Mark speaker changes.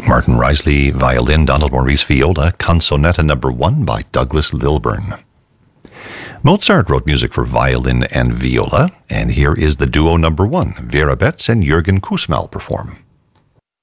Speaker 1: Martin Risley, violin. Donald Maurice, viola. Canzonetta No. 1 by Douglas Lilburn. Mozart wrote music for violin and viola, and here is the duo No. 1, Vera Betts and Jürgen Kussmaul perform.